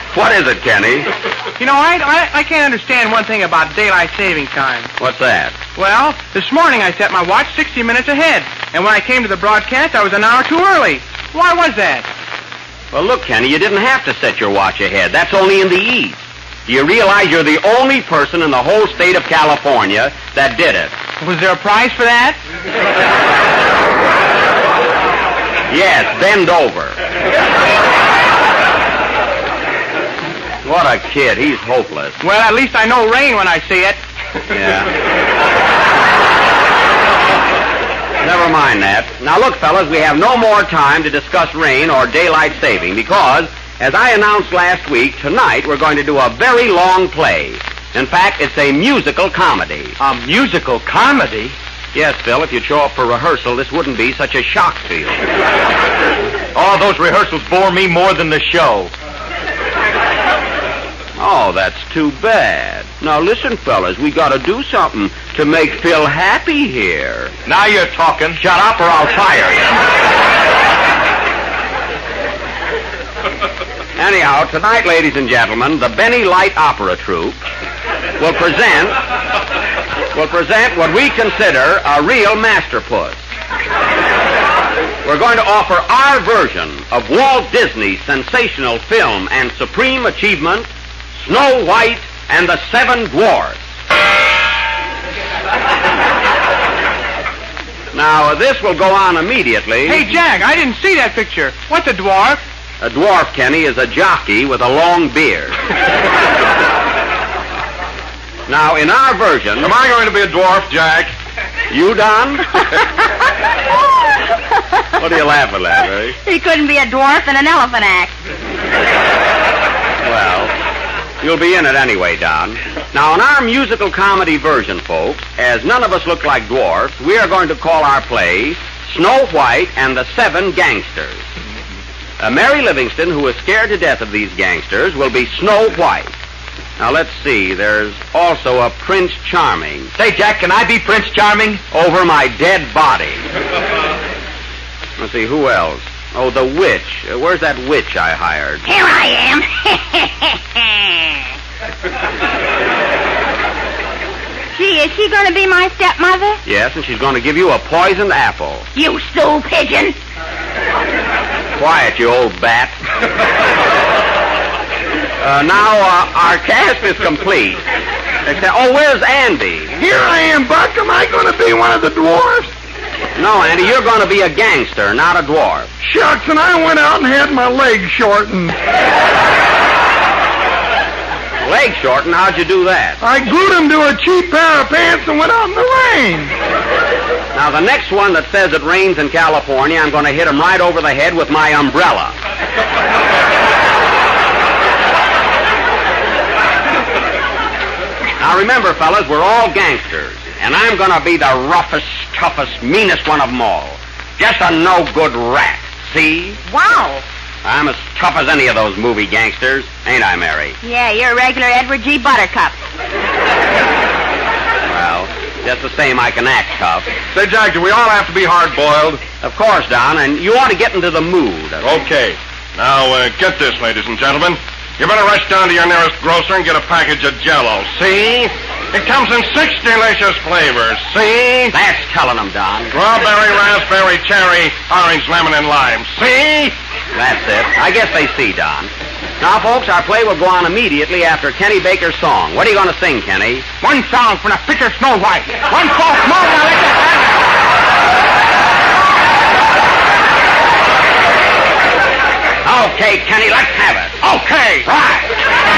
What is it, Kenny? You know, I can't understand one thing about daylight saving time. What's that? Well, this morning I set my watch 60 minutes ahead, and when I came to the broadcast, I was an hour too early. Why was that? Well, look, Kenny, you didn't have to set your watch ahead. That's only in the east. Do you realize you're the only person in the whole state of California that did it? Was there a prize for that? Yes, bend over. What a kid. He's hopeless. Well, at least I know rain when I see it. Yeah. Never mind that. Now, look, fellas, we have no more time to discuss rain or daylight saving because, as I announced last week, tonight we're going to do a very long play. In fact, it's a musical comedy. A musical comedy? Yes, Phil, if you'd show up for rehearsal, this wouldn't be such a shock to you. Oh, those rehearsals bore me more than the show. Oh, that's too bad. Now, listen, fellas, we got to do something to make Phil happy here. Now you're talking. Shut up or I'll fire you. Anyhow, tonight, ladies and gentlemen, the Benny Light Opera Troupe will present what we consider a real masterpiece. We're going to offer our version of Walt Disney's sensational film and supreme achievement, Snow White and the Seven Dwarfs. Now, this will go on immediately. Hey, Jack, I didn't see that picture. What's a dwarf? A dwarf, Kenny, is a jockey with a long beard. Now, in our version... Am I going to be a dwarf, Jack? You, Don? What are you laughing at, eh? He couldn't be a dwarf in an elephant act. Well, you'll be in it anyway, Don. Now, in our musical comedy version, folks, as none of us look like dwarfs, we are going to call our play Snow White and the Seven Gangsters. Mary Livingston, who is scared to death of these gangsters, will be Snow White. Now, let's see. There's also a Prince Charming. Say, Jack, can I be Prince Charming? Over my dead body. Let's see, who else? Oh, the witch. Where's that witch I hired? Here I am. Is she going to be my stepmother? Yes, and she's going to give you a poisoned apple. You stool pigeon. Quiet, you old bat. Now, our cast is complete. Except, where's Andy? Here I am, Buck. Am I going to be one of the dwarfs? No, Andy, you're going to be a gangster, not a dwarf. Shucks, and I went out and had my legs shortened. Leg shortened? How'd you do that? I glued them to a cheap pair of pants and went out in the rain. Now, the next one that says it rains in California, I'm going to hit him right over the head with my umbrella. Now, remember, fellas, we're all gangsters, and I'm going to be the roughest, toughest, meanest one of them all. Just a no-good rat, see? Wow. I'm as tough as any of those movie gangsters, ain't I, Mary? Yeah, you're a regular Edward G. Buttercup. Well, just the same, I can act tough. Say, Jack, do we all have to be hard-boiled? Of course, Don, and you ought to get into the mood. Okay. Now, get this, ladies and gentlemen. You better rush down to your nearest grocer and get a package of Jell-O. See? It comes in 6 delicious flavors. See? That's telling them, Don. Strawberry, raspberry, cherry, orange, lemon, and lime. See? That's it. I guess they see, Don. Now, folks, our play will go on immediately after Kenny Baker's song. What are you going to sing, Kenny? One song from the picture Snow White. One false move, now let that Okay, Kenny, let's have it. happen. Okay. Right.